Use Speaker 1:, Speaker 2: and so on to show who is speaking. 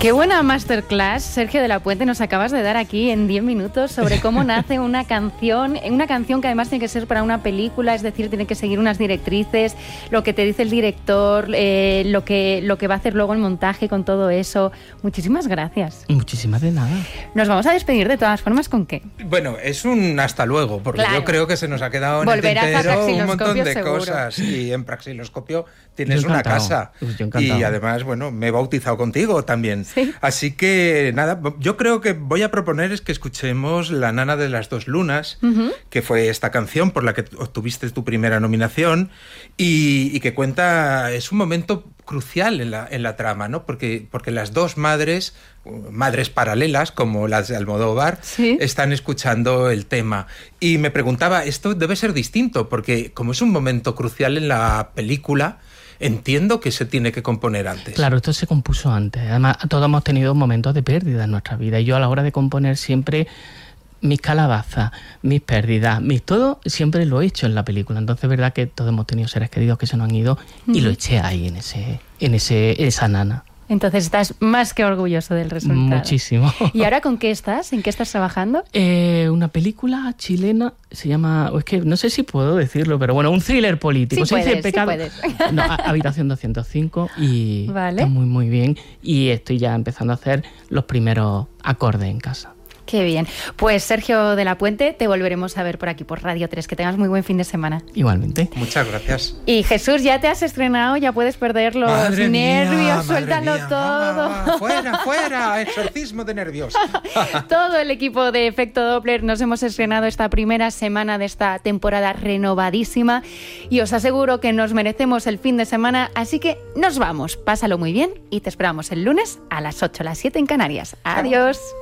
Speaker 1: Qué buena masterclass, Sergio de la Puente, nos acabas de dar aquí en 10 minutos sobre cómo nace una canción que además tiene que ser para una película, es decir, tiene que seguir unas directrices, lo que te dice el director, lo que va a hacer luego el montaje con todo eso. Muchísimas gracias.
Speaker 2: Muchísimas de nada.
Speaker 1: Nos vamos a despedir de todas formas, ¿con qué?
Speaker 3: Bueno, es un hasta luego, porque
Speaker 1: claro,
Speaker 3: yo creo que se nos ha quedado en
Speaker 1: volverás
Speaker 3: el tintero un montón de
Speaker 1: seguro.
Speaker 3: cosas. Y en Praxiloscopio tienes una casa. Y además, bueno, me he bautizado contigo también.
Speaker 1: ¿Sí?
Speaker 3: Así que nada, yo creo que voy a proponer es que escuchemos La nana de las dos lunas, que fue esta canción por la que obtuviste tu primera nominación y que cuenta, es un momento crucial en la trama, ¿no? Porque las dos madres paralelas, como las de Almodóvar, ¿sí?, están escuchando el tema. Y me preguntaba, esto debe ser distinto, porque como es un momento crucial en la película, entiendo que se tiene que componer antes.
Speaker 2: Claro, esto se compuso antes. Además, todos hemos tenido momentos de pérdida en nuestra vida. Y yo a la hora de componer siempre mis calabazas, mis pérdidas, todo siempre lo he hecho en la película. Entonces es verdad que todos hemos tenido seres queridos que se nos han ido y lo eché ahí en esa nana.
Speaker 1: Entonces estás más que orgulloso del resultado.
Speaker 2: Muchísimo.
Speaker 1: ¿Y ahora con qué estás? ¿En qué estás trabajando?
Speaker 2: Una película chilena, se llama, es que no sé si puedo decirlo, pero bueno, un thriller político.
Speaker 1: Sí, puedes, sí puedes.
Speaker 2: No, Habitación 205 y vale, está muy muy bien. Y estoy ya empezando a hacer los primeros acordes en casa.
Speaker 1: Qué bien. Pues Sergio de la Puente, te volveremos a ver por aquí, por Radio 3. Que tengas muy buen fin de semana.
Speaker 2: Igualmente.
Speaker 3: Muchas gracias.
Speaker 1: Y Jesús, ya te has estrenado, ya puedes perder los nervios, suéltalo todo.
Speaker 3: Fuera, exorcismo de nervios.
Speaker 1: Todo el equipo de Efecto Doppler nos hemos estrenado esta primera semana de esta temporada renovadísima y os aseguro que nos merecemos el fin de semana, así que nos vamos. Pásalo muy bien y te esperamos el lunes a las 8, las 7 en Canarias. Adiós.